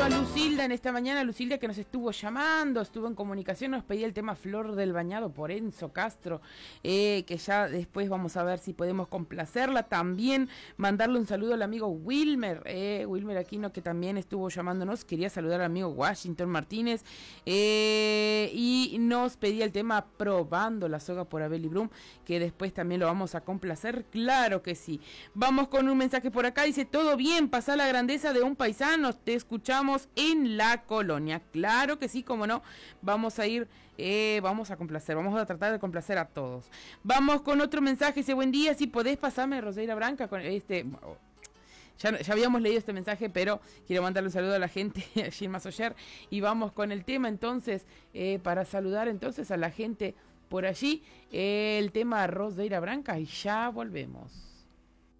a Lucilda en esta mañana, Lucilda que nos estuvo llamando, estuvo en comunicación, nos pedía el tema Flor del Bañado por Enzo Castro, que ya después vamos a ver si podemos complacerla. También mandarle un saludo al amigo Wilmer, Wilmer Aquino, que también estuvo llamándonos, quería saludar al amigo Washington Martínez, y nos pedía el tema Probando la Soga por Abel y Brum, que después también lo vamos a complacer, claro que sí. Vamos con un mensaje por acá, dice: todo bien, pasa la grandeza de un paisano, te escuchamos en la colonia. Claro que sí, como no, vamos a ir, vamos a complacer, vamos a tratar de complacer a todos. Vamos con otro mensaje, dice: buen día, si podés pasarme Roseira Branca con este... Ya habíamos leído este mensaje, pero quiero mandarle un saludo a la gente allí en Masoyer. Y vamos con el tema entonces, para saludar entonces a la gente por allí, el tema Roseira Branca, y ya volvemos.